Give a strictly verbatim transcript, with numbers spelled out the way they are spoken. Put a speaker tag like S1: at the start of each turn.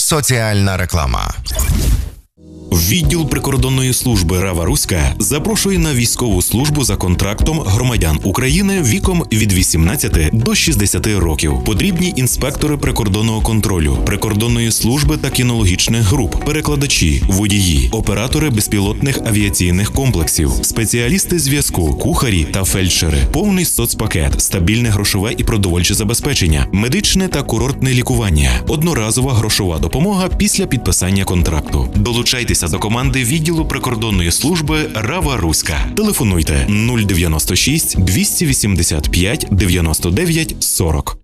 S1: Соціальна реклама.
S2: Відділ прикордонної служби «Рава Руська» запрошує на військову службу за контрактом громадян України віком від вісімнадцяти до шістдесяти років. Потрібні інспектори прикордонного контролю, прикордонної служби та кінологічних груп, перекладачі, водії, оператори безпілотних авіаційних комплексів, спеціалісти зв'язку, кухарі та фельдшери, повний соцпакет, стабільне грошове і продовольче забезпечення, медичне та курортне лікування, одноразова грошова допомога після підписання контракту. Долучайтеся до команди відділу прикордонної служби «Рава Руська». Телефонуйте нуль дев'яносто шість двісті вісімдесят п'ять дев'яносто дев'ять сорок.